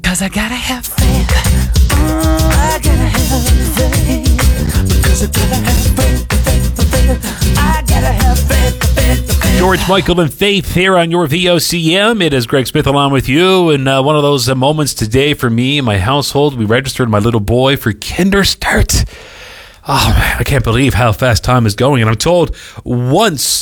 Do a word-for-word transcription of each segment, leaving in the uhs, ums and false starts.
Cause I gotta have faith. Oh, I gotta have faith. Because I gotta have faith, faith, faith. I gotta have faith, faith, faith. George Michael and Faith here on your V O C M. It is Greg Smith along with you. And uh, one of those uh, moments today for me and my household, we registered my little boy for Kinderstart. Oh, man, I can't believe how fast time is going. And I'm told once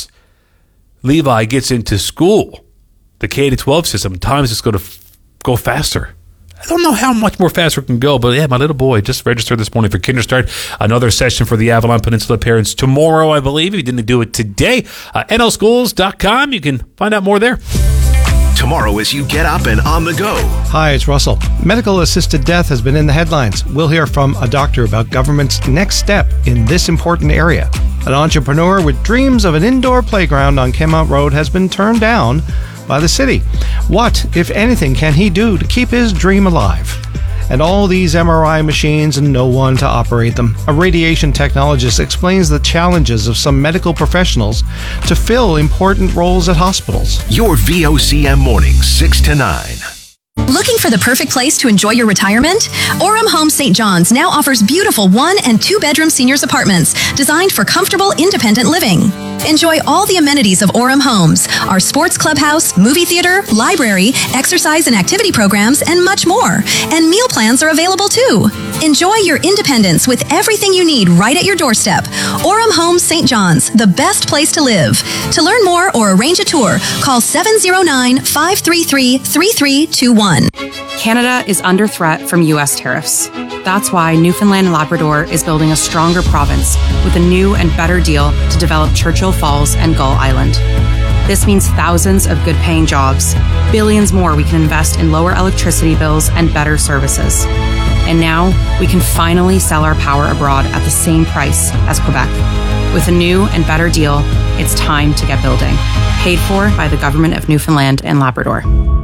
Levi gets into school, the K to twelve system, time is just going to f- go faster. I don't know how much more faster it can go, but yeah, my little boy just registered this morning for Kinderstart. Another session for the Avalon Peninsula parents tomorrow, I believe. If you didn't do it today, uh, N L schools dot com. You can find out more there. Tomorrow as you get up and on the go. Hi, it's Russell. Medical assisted death has been in the headlines. We'll hear from a doctor about government's next step in this important area. An entrepreneur with dreams of an indoor playground on Kenmount Road has been turned down by the city. What, if anything, can he do to keep his dream alive? And all these M R I machines and no one to operate them. A radiation technologist explains the challenges of some medical professionals to fill important roles at hospitals. Your V O C M mornings, six to nine. Looking for the perfect place to enjoy your retirement? Orem Homes Saint John's now offers beautiful one and two bedroom seniors apartments designed for comfortable, independent living. Enjoy all the amenities of Orem Homes, our sports clubhouse, movie theater, library, exercise and activity programs, and much more. And meal plans are available too. Enjoy your independence with everything you need right at your doorstep. Orem Homes Saint John's, the best place to live. To learn more or arrange a tour, call seven oh nine, five three three, three three two one. Canada is under threat from U S tariffs. That's why Newfoundland and Labrador is building a stronger province with a new and better deal to develop Churchill Falls and Gull Island. This means thousands of good-paying jobs, billions more we can invest in lower electricity bills and better services. And now we can finally sell our power abroad at the same price as Quebec. With a new and better deal, it's time to get building. Paid for by the Government of Newfoundland and Labrador.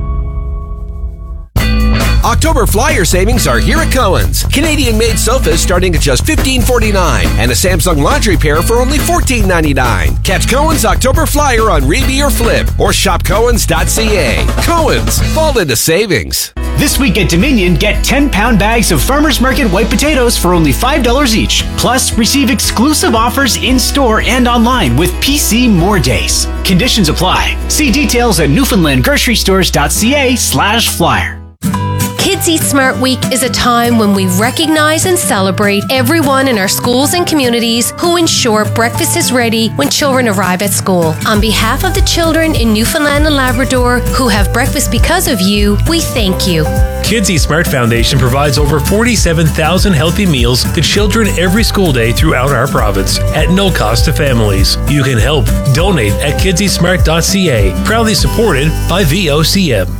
October flyer savings are here at Cohen's. Canadian-made sofas starting at just fifteen forty-nine and a Samsung laundry pair for only fourteen ninety-nine. Catch Cohen's October flyer on Reeby or Flip or shop cohens dot c a. Cohen's, fall into savings. This week at Dominion, get ten-pound bags of Farmers Market white potatoes for only five dollars each. Plus, receive exclusive offers in-store and online with P C More Days. Conditions apply. See details at newfoundland grocery stores dot c a slash flyer. Kids Eat Smart Week is a time when we recognize and celebrate everyone in our schools and communities who ensure breakfast is ready when children arrive at school. On behalf of the children in Newfoundland and Labrador who have breakfast because of you, we thank you. Kids Eat Smart Foundation provides over forty-seven thousand healthy meals to children every school day throughout our province at no cost to families. You can help. Donate at kids eat smart dot c a. Proudly supported by V O C M.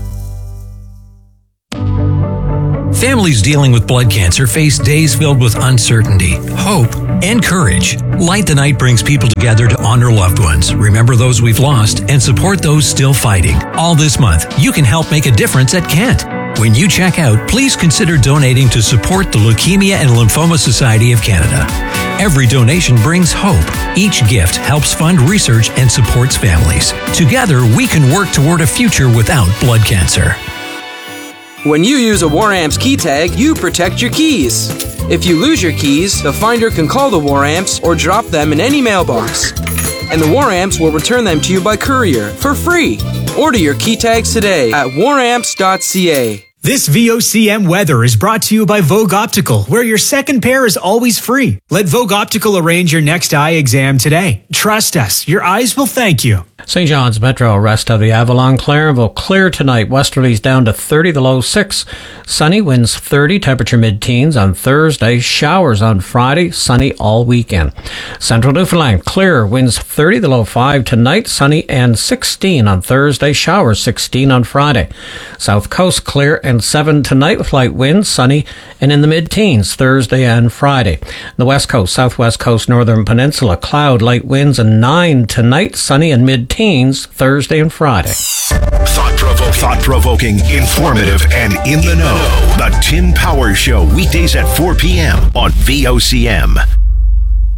Families dealing with blood cancer face days filled with uncertainty, hope, and courage. Light the Night brings people together to honor loved ones, remember those we've lost, and support those still fighting. All this month, you can help make a difference at Kent. When you check out, please consider donating to support the Leukemia and Lymphoma Society of Canada. Every donation brings hope. Each gift helps fund research and supports families. Together, we can work toward a future without blood cancer. When you use a WarAmps key tag, you protect your keys. If you lose your keys, the finder can call the WarAmps or drop them in any mailbox. And the WarAmps will return them to you by courier for free. Order your key tags today at war amps dot c a. This V O C M weather is brought to you by Vogue Optical, where your second pair is always free. Let Vogue Optical arrange your next eye exam today. Trust us, your eyes will thank you. Saint John's Metro, rest of the Avalon, Clarenville, clear tonight. Westerlies down to thirty, the low six. Sunny, winds thirty, temperature mid-teens on Thursday. Showers on Friday, sunny all weekend. Central Newfoundland, clear, winds thirty, the low five tonight. Sunny and sixteen on Thursday. Showers sixteen on Friday. South Coast, clear and seven tonight with light winds, sunny and in the mid-teens Thursday and Friday. The West Coast, Southwest Coast, Northern Peninsula, cloud, light winds and nine tonight, sunny and mid-teens Thursday and Friday. Thought-provoking, thought-provoking, informative, and in the know. The Tim Power Show, weekdays at four p.m. on V O C M.